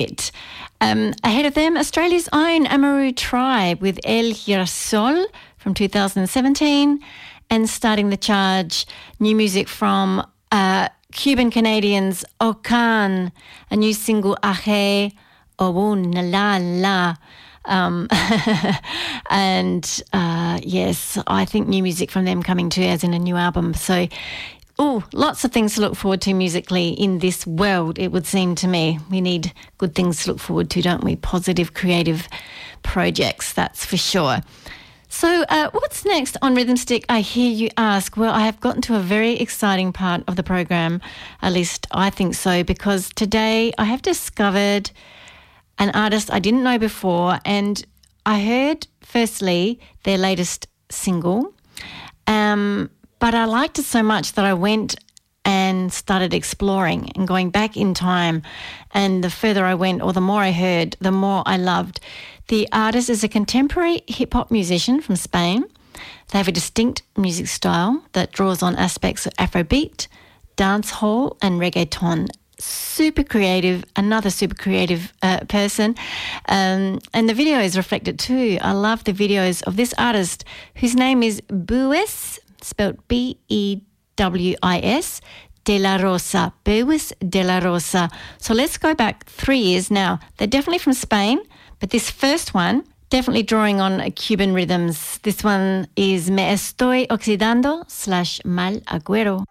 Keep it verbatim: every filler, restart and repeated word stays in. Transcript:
it. Um, ahead of them, Australia's own Amaru Tribe with El Girasol from two thousand seventeen, and starting the charge, new music from uh, Cuban-Canadians Okan, a new single, Aje Obun La La. Um, and uh, yes, I think new music from them coming too, as in a new album. So, oh, lots of things to look forward to musically in this world, it would seem to me. We need good things to look forward to, don't we? Positive, creative projects, that's for sure. So uh, what's next on Rhythm Stick, I hear you ask? Well, I have gotten to a very exciting part of the program, at least I think so, because today I have discovered an artist I didn't know before, and I heard, firstly, their latest single, um, but I liked it so much that I went and started exploring and going back in time, and the further I went or the more I heard, the more I loved. The artist is a contemporary hip-hop musician from Spain. They have a distinct music style that draws on aspects of Afrobeat, dancehall and reggaeton. Super creative, another super creative uh, person. Um, and the videos reflect it too. I love the videos of this artist whose name is Bues, spelled B E W I S, De La Rosa. Bues De La Rosa. So let's go back three years now. They're definitely from Spain, but this first one, definitely drawing on Cuban rhythms. This one is Me Estoy Oxidando slash Mal Agüero.